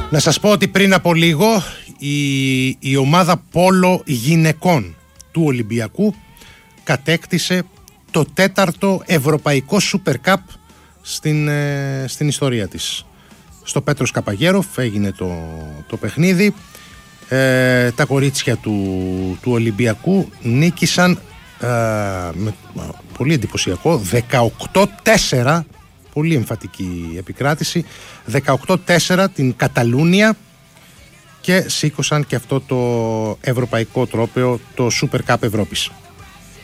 Να σας πω ότι πριν από λίγο η ομάδα πόλο γυναικών του Ολυμπιακού κατέκτησε το 4ο Ευρωπαϊκό Super Cup στην ιστορία της. Στο Πέτρος Καπαγέροφ έγινε το παιχνίδι. Τα κορίτσια του Ολυμπιακού νίκησαν με πολύ εντυπωσιακό 18-4, πολύ εμφατική επικράτηση, 18-4 την Καταλούνια και σήκωσαν και αυτό το ευρωπαϊκό τρόπαιο, το Super Cup Ευρώπης.